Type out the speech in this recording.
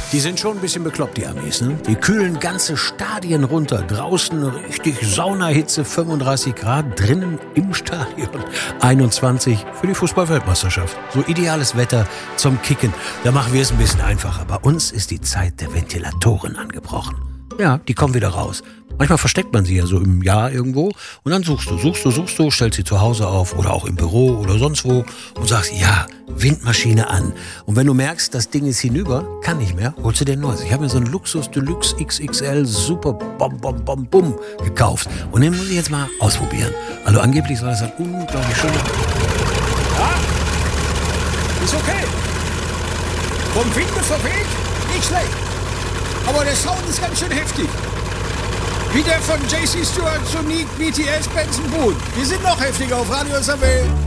Die sind schon ein bisschen bekloppt, die Amis, ne? Die kühlen ganze Stadien runter. Draußen richtig Saunahitze, 35 Grad. Drinnen im Stadion 21 für die Fußball-Weltmeisterschaft. So ideales Wetter zum Kicken. Da machen wir es ein bisschen einfacher. Bei uns ist die Zeit der Ventilatoren angebrochen. Ja, die kommen wieder raus. Manchmal versteckt man sie ja so im Jahr irgendwo und dann suchst du, stellst sie zu Hause auf oder auch im Büro oder sonst wo und sagst, ja, Windmaschine an. Und wenn du merkst, das Ding ist hinüber, kann nicht mehr, holst du dir ein neues. Ich habe mir so einen Luxus Deluxe XXL Super Bum gekauft und den muss ich jetzt mal ausprobieren. Also angeblich soll das ein unglaublich schöner... Ja, ist okay. Vom Wind verweht, nicht schlecht. Aber der Sound ist ganz schön heftig. Wie der von JC Stewart, Sonic, BTS, Benson Boone. Die sind noch heftiger auf Radio SAW.